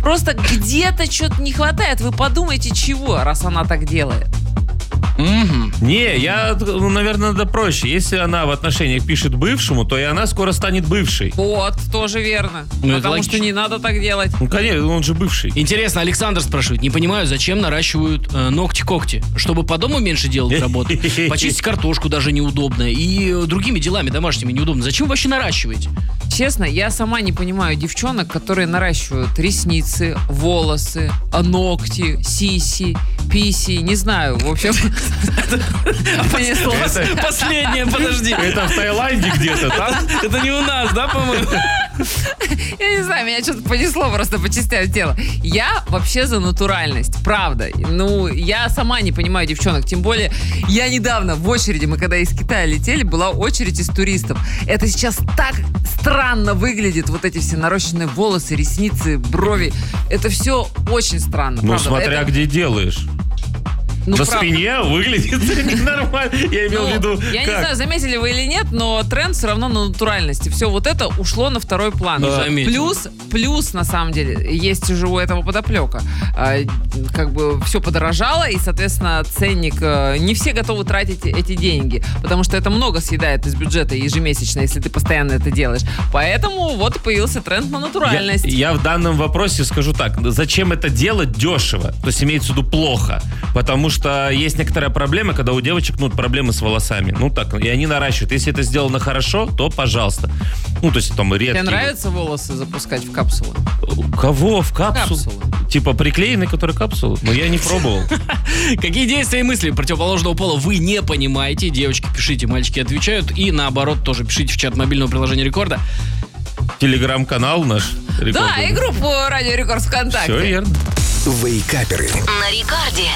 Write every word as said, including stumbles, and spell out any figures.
Просто где-то что-то не хватает. Вы подумайте, чего, раз она так делает. Mm-hmm. Не, я, ну, наверное, надо проще. Если она в отношениях пишет бывшему, то и она скоро станет бывшей. Вот, тоже верно. Ну, Потому что не надо так делать. Ну, конечно, он же бывший. Интересно, Александр спрашивает, не понимаю, зачем наращивают э, ногти-когти? Чтобы по дому меньше делать работу? Почистить картошку даже неудобно. И э, другими делами домашними неудобно. Зачем вы вообще наращиваете? Честно, я сама не понимаю девчонок, которые наращивают ресницы, волосы, ногти, сиси, писи, не знаю, в общем... Понеслось. Последнее, подожди. Это в Таиланде где-то, так? Это не у нас, да, по-моему? Я не знаю, меня что-то понесло просто по частям тела. Я вообще за натуральность, правда. Ну, я сама не понимаю девчонок. Тем более, я недавно в очереди, мы когда из Китая летели, была очередь из туристов. Это сейчас так странно выглядит, вот эти все нарощенные волосы, ресницы, брови. Это все очень странно. Ну, правда. смотря Это... где делаешь. Ну, На правда. спине выглядит ненормально. Я имел Ну, в виду, я как? не знаю, заметили вы или нет, но тренд все равно на натуральности. Все вот это ушло на второй план. Не заметил. Плюс, плюс, на самом деле, есть уже у этого подоплека. А, как бы все подорожало, и, соответственно, ценник... а, не все готовы тратить эти деньги, потому что это много съедает из бюджета ежемесячно, если ты постоянно это делаешь. Поэтому вот и появился тренд на натуральность. Я, я в данном вопросе скажу так. Зачем это делать дешево? То есть имеется в виду плохо. Потому что есть некоторая проблема, когда у девочек, ну, проблемы с волосами. Ну, так, и они наращивают. Если это сделано хорошо, то пожалуйста. Ну, то есть там редкие. Тебе нравится волосы запускать в капсулы? Кого? В капсулу? Капсулы. Типа приклеенные, которые капсулы? Но я не пробовал. Какие действия и мысли противоположного пола вы не понимаете? Девочки, пишите, мальчики отвечают. И наоборот, тоже пишите в чат мобильного приложения Рекорда. Телеграм-канал наш. Да, и группу Радио Рекорд ВКонтакте. Все верно. Вейкаперы. На Рекорде.